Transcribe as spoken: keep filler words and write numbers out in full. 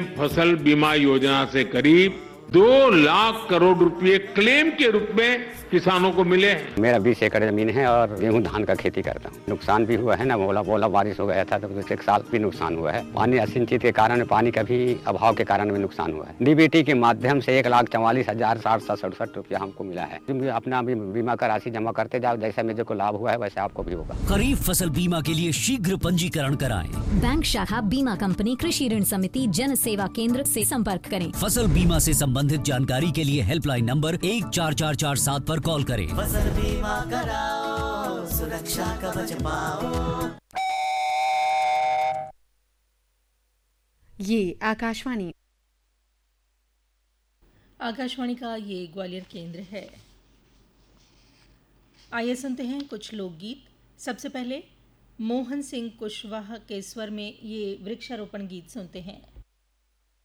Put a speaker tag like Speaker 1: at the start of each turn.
Speaker 1: फसल बीमा योजना से करीब दो लाख करोड़ रुपए क्लेम के रूप में किसानों को मिले हैं।
Speaker 2: मेरा बीस एकड़ जमीन है और गेहूं धान का खेती करता हूँ। नुकसान भी हुआ है ना, बोला बोला बारिश हो गया था तो एक साल भी नुकसान हुआ है। पानी असिंचित के कारण, पानी का भी अभाव के कारण भी नुकसान हुआ है। डीबीटी के माध्यम से एक लाख चौवालीस हजार साठ सौ सड़सठ रुपया हमको मिला है। तुम अपना भी बीमा का राशि जमा करते जाओ, जैसा मुझे को लाभ हुआ है वैसे आपको भी होगा।
Speaker 3: खरीफ फसल बीमा के लिए शीघ्र पंजीकरण कराएं।
Speaker 4: बैंक शाखा बीमा कंपनी कृषि ऋण समिति जन सेवा केंद्र से संपर्क करें।
Speaker 3: फसल बीमा से संबंधित जानकारी के लिए हेल्पलाइन नंबर एक चार चार चार सात पर कॉल करें।
Speaker 5: फसल बीमा कराओ, सुरक्षा कवच पाओ।
Speaker 6: ये आकाशवाणी
Speaker 7: आकाशवाणी का ये ग्वालियर केंद्र है। आइए सुनते हैं कुछ लोकगीत। सबसे पहले मोहन सिंह कुशवाहा के स्वर में ये वृक्षारोपण गीत सुनते हैं।